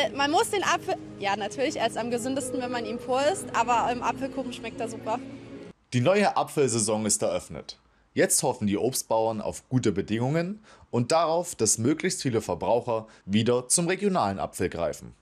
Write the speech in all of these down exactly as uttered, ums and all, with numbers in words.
Äh, man muss den Apfel, ja natürlich, er ist am gesündesten, wenn man ihn pur isst, aber im Apfelkuchen schmeckt er super. Die neue Apfelsaison ist eröffnet. Jetzt hoffen die Obstbauern auf gute Bedingungen und darauf, dass möglichst viele Verbraucher wieder zum regionalen Apfel greifen.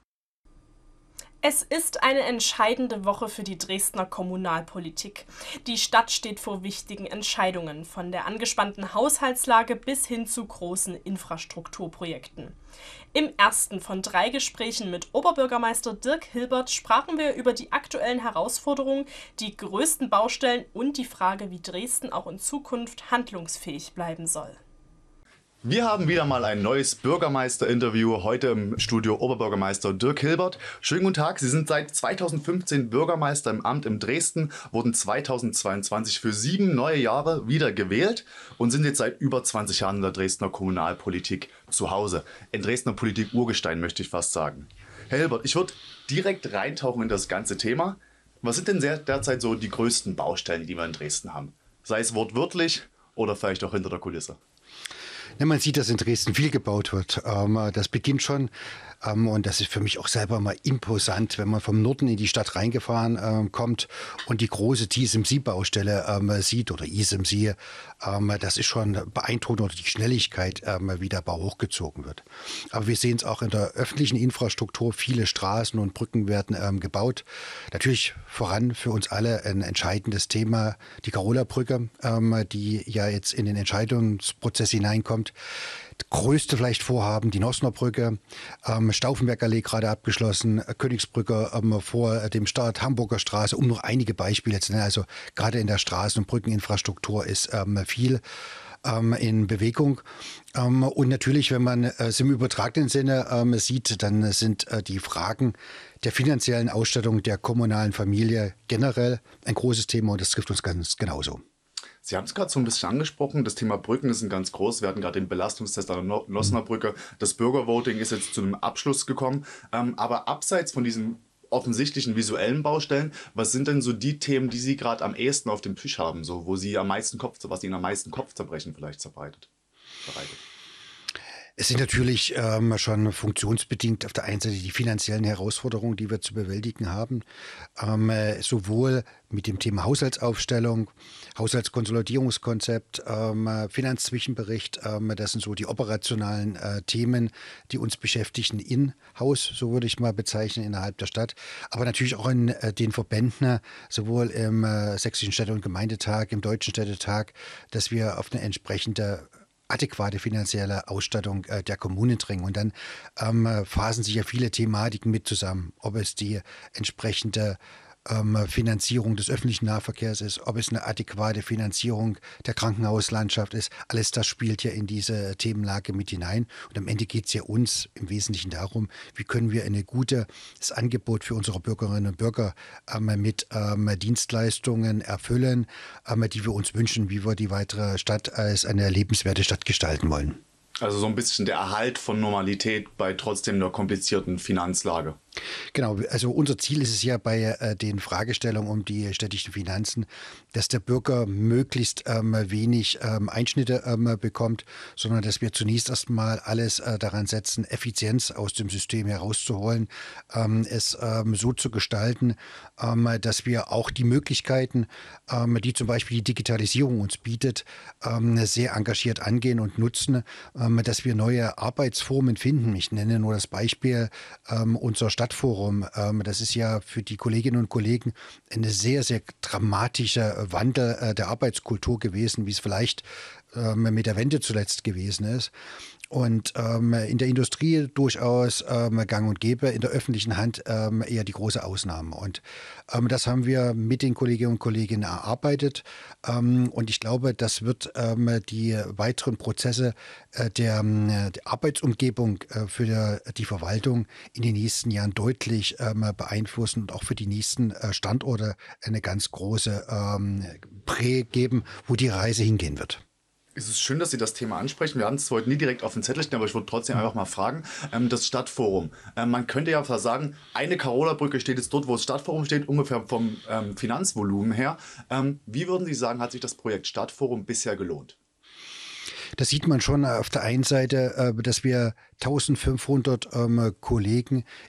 Es ist eine entscheidende Woche für die Dresdner Kommunalpolitik. Die Stadt steht vor wichtigen Entscheidungen, von der angespannten Haushaltslage bis hin zu großen Infrastrukturprojekten. Im ersten von drei Gesprächen mit Oberbürgermeister Dirk Hilbert sprachen wir über die aktuellen Herausforderungen, die größten Baustellen und die Frage, wie Dresden auch in Zukunft handlungsfähig bleiben soll. Wir haben wieder mal ein neues Bürgermeister-Interview, heute im Studio Oberbürgermeister Dirk Hilbert. Schönen guten Tag, Sie sind seit zweitausendfünfzehn Bürgermeister im Amt in Dresden, wurden zweitausendzweiundzwanzig für sieben neue Jahre wieder gewählt und sind jetzt seit über zwanzig Jahren in der Dresdner Kommunalpolitik zu Hause. In Dresdner Politik Urgestein, möchte ich fast sagen. Herr Hilbert, ich würde direkt reintauchen in das ganze Thema. Was sind denn derzeit so die größten Baustellen, die wir in Dresden haben? Sei es wortwörtlich oder vielleicht auch hinter der Kulisse? Ja, man sieht, dass in Dresden viel gebaut wird. Ähm, das beginnt schon. Ähm, und das ist für mich auch selber mal imposant, wenn man vom Norden in die Stadt reingefahren ähm, kommt und die große T S M C-Baustelle ähm, sieht oder I S M C. Ähm, das ist schon beeindruckend, oder die Schnelligkeit, ähm, wie der Bau hochgezogen wird. Aber wir sehen es auch in der öffentlichen Infrastruktur. Viele Straßen und Brücken werden ähm, gebaut. Natürlich voran für uns alle ein entscheidendes Thema, die Carola-Brücke, ähm, die ja jetzt in den Entscheidungsprozess hineinkommt. Größte vielleicht Vorhaben, die Nossnerbrücke, ähm, Stauffenbergallee gerade abgeschlossen, Königsbrücke ähm, vor dem Start, Hamburger Straße, um noch einige Beispiele zu nennen. Also gerade in der Straßen- und Brückeninfrastruktur ist ähm, viel ähm, in Bewegung. Ähm, und natürlich, wenn man es im übertragenen Sinne ähm, sieht, dann sind äh, die Fragen der finanziellen Ausstattung der kommunalen Familie generell ein großes Thema und das trifft uns ganz genauso. Sie haben es gerade so ein bisschen angesprochen, das Thema Brücken ist ein ganz groß. Wir hatten gerade den Belastungstest an der Nossnerbrücke. Das Bürgervoting ist jetzt zu einem Abschluss gekommen. Ähm, aber abseits von diesen offensichtlichen visuellen Baustellen, was sind denn so die Themen, die Sie gerade am ehesten auf dem Tisch haben, so, wo Sie am meisten Kopf, was Ihnen am meisten Kopfzerbrechen vielleicht verbreitet? bereitet? Es sind natürlich ähm, schon funktionsbedingt auf der einen Seite die finanziellen Herausforderungen, die wir zu bewältigen haben, ähm, äh, sowohl mit dem Thema Haushaltsaufstellung, Haushaltskonsolidierungskonzept, ähm, Finanzzwischenbericht, ähm, das sind so die operationalen äh, Themen, die uns beschäftigen in Haus, so würde ich mal bezeichnen, innerhalb der Stadt, aber natürlich auch in äh, den Verbänden, sowohl im äh, Sächsischen Städte- und Gemeindetag, im Deutschen Städtetag, dass wir auf eine entsprechende adäquate finanzielle Ausstattung äh, der Kommunen dringen. Und dann ähm, phasen sich ja viele Thematiken mit zusammen, ob es die entsprechende ähm, Finanzierung des öffentlichen Nahverkehrs ist, ob es eine adäquate Finanzierung der Krankenhauslandschaft ist. Alles das spielt ja in diese Themenlage mit hinein. Und am Ende geht es ja uns im Wesentlichen darum, wie können wir ein gutes Angebot für unsere Bürgerinnen und Bürger ähm, mit ähm, Dienstleistungen erfüllen, ähm, die wir uns wünschen, wie wir die weitere Stadt als eine lebenswerte Stadt gestalten wollen. Also so ein bisschen der Erhalt von Normalität bei trotzdem einer komplizierten Finanzlage. Genau, also unser Ziel ist es ja bei äh, den Fragestellungen um die städtischen Finanzen, dass der Bürger möglichst ähm, wenig ähm, Einschnitte ähm, bekommt, sondern dass wir zunächst erstmal alles äh, daran setzen, Effizienz aus dem System herauszuholen, ähm, es ähm, so zu gestalten, ähm, dass wir auch die Möglichkeiten, ähm, die zum Beispiel die Digitalisierung uns bietet, ähm, sehr engagiert angehen und nutzen, ähm, dass wir neue Arbeitsformen finden. Ich nenne nur das Beispiel ähm, unser Stadtforum. Ähm, das ist ja für die Kolleginnen und Kollegen eine sehr, sehr dramatische Wandel äh, der Arbeitskultur gewesen, wie es vielleicht ähm, mit der Wende zuletzt gewesen ist. Und ähm, in der Industrie durchaus ähm, gang und gäbe, in der öffentlichen Hand ähm, eher die große Ausnahme. Und ähm, das haben wir mit den Kolleginnen und Kollegen erarbeitet. Ähm, und ich glaube, das wird ähm, die weiteren Prozesse äh, der, der Arbeitsumgebung äh, für die Verwaltung in den nächsten Jahren deutlich ähm, beeinflussen und auch für die nächsten äh, Standorte eine ganz große ähm, Prä geben, wo die Reise hingehen wird. Es ist schön, dass Sie das Thema ansprechen. Wir hatten es heute nie direkt auf den Zettel stehen, aber ich würde trotzdem einfach mal fragen. Ähm, das Stadtforum. Ähm, man könnte ja sagen, eine Carola-Brücke steht jetzt dort, wo das Stadtforum steht, ungefähr vom ähm, Finanzvolumen her. Ähm, wie würden Sie sagen, hat sich das Projekt Stadtforum bisher gelohnt? Das sieht man schon auf der einen Seite, dass wir eintausendfünfhundert ähm, Kollegen